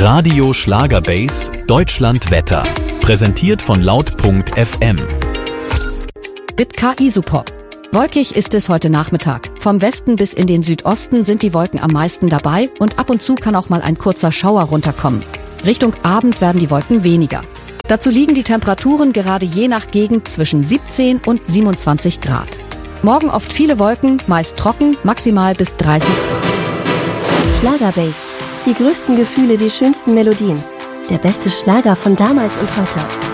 Radio Schlagerbase Deutschland Wetter. Präsentiert von laut.fm. Mit KI-Support. Wolkig ist es heute Nachmittag. Vom Westen bis in den Südosten sind die Wolken am meisten dabei und ab und zu kann auch mal ein kurzer Schauer runterkommen. Richtung Abend werden die Wolken weniger. Dazu liegen die Temperaturen gerade je nach Gegend zwischen 17 und 27 Grad. Morgen oft viele Wolken, meist trocken, maximal bis 30 Grad. Schlagerbase. Die größten Gefühle, die schönsten Melodien. Der beste Schlager von damals und heute.